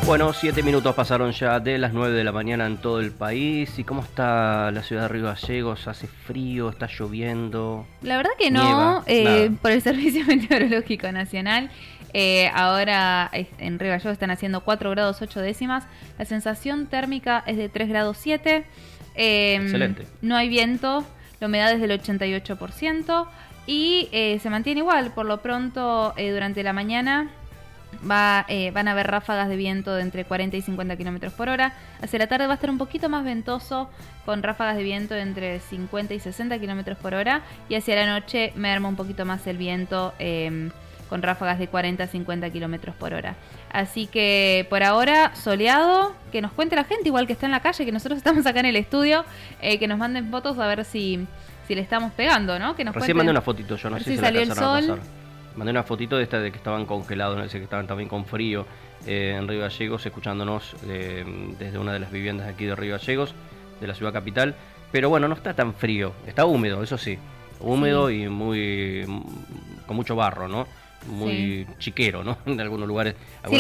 Bueno, 7 minutos pasaron ya de las 9 de la mañana en todo el país. ¿Y cómo está la ciudad de Río Gallegos? ¿Hace frío? ¿Está lloviendo? La verdad que no, por el Servicio Meteorológico Nacional. Ahora en Río Gallegos están haciendo 4 grados 8 décimas. La sensación térmica es de 3 grados 7. Excelente. No hay viento, la humedad es del 88%. Y se mantiene igual, por lo pronto durante la mañana van a haber ráfagas de viento de entre 40 y 50 kilómetros por hora. Hacia la tarde va a estar un poquito más ventoso, con ráfagas de viento de entre 50 y 60 kilómetros por hora. Y hacia la noche merma un poquito más el viento, con ráfagas de 40 a 50 kilómetros por hora. Así que por ahora soleado, que nos cuente la gente, igual que está en la calle, que nosotros estamos acá en el estudio, que nos manden fotos a ver si le estamos pegando, ¿no? Que nos Recién mandé una fotito, yo no sé si salió el sol. Mandé una fotito de que estaban congelados, ¿no? Que estaban también con frío en Río Gallegos, escuchándonos desde una de las viviendas aquí de Río Gallegos, de la ciudad capital. Pero bueno, no está tan frío, está húmedo, eso sí. Húmedo y con mucho barro, ¿no? Muy chiquero, ¿no? En algunos lugares. Sí,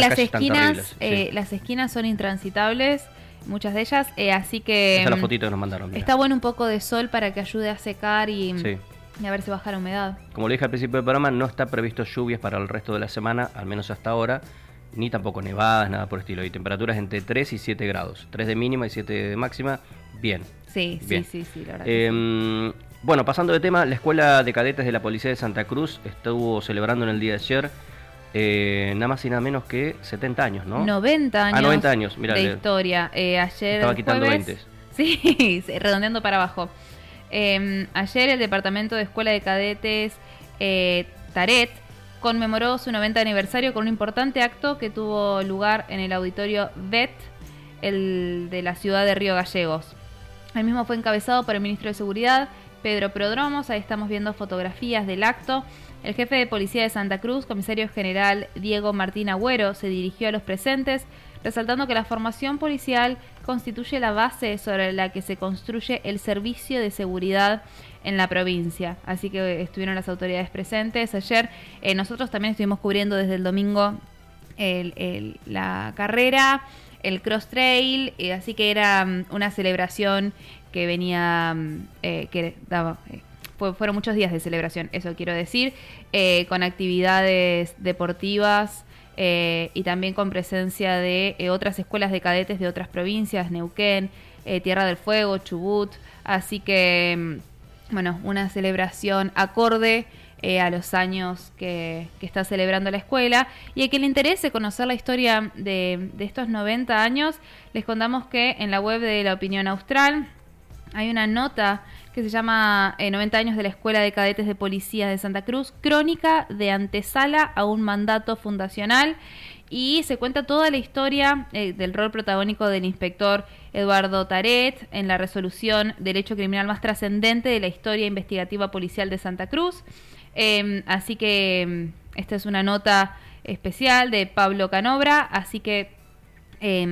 las esquinas son intransitables, muchas de ellas, así que... Esa es la fotito que nos mandaron. Mira. Está bueno un poco de sol para que ayude a secar y a ver si baja la humedad. Como le dije al principio del programa, no está previsto lluvias para el resto de la semana, al menos hasta ahora, ni tampoco nevadas, nada por el estilo. Y temperaturas entre 3 y 7 grados. 3 de mínima y 7 de máxima, bien. Sí, bien. Sí, la verdad que sí. Bueno, pasando de tema, la Escuela de Cadetes de la Policía de Santa Cruz estuvo celebrando en el día de ayer nada más y nada menos que 70 años, ¿no? 90 años, 90 años, mirá, de historia. Ayer estaba quitando jueves, 20. Sí, redondeando para abajo. Ayer el Departamento de Escuela de Cadetes Taret conmemoró su 90 aniversario con un importante acto que tuvo lugar en el auditorio VET, el de la ciudad de Río Gallegos. El mismo fue encabezado por el ministro de Seguridad, Pedro Prodromos. Ahí estamos viendo fotografías del acto. El jefe de policía de Santa Cruz, comisario general Diego Martín Agüero, se dirigió a los presentes, resaltando que la formación policial constituye la base sobre la que se construye el servicio de seguridad en la provincia. Así que estuvieron las autoridades presentes. Ayer nosotros también estuvimos cubriendo desde el domingo la carrera, el cross trail, así que era una celebración que venía, fueron muchos días de celebración, eso quiero decir, con actividades deportivas y también con presencia de otras escuelas de cadetes de otras provincias, Neuquén, Tierra del Fuego, Chubut, así que, bueno, una celebración acorde a los años que está celebrando la escuela. Y a quien le interese conocer la historia de estos 90 años, les contamos que en la web de La Opinión Austral hay una nota que se llama 90 años de la Escuela de Cadetes de Policía de Santa Cruz, crónica de antesala a un mandato fundacional, y se cuenta toda la historia del rol protagónico del inspector Eduardo Taret en la resolución del hecho criminal más trascendente de la historia investigativa policial de Santa Cruz. Así que esta es una nota especial de Pablo Canobra, así que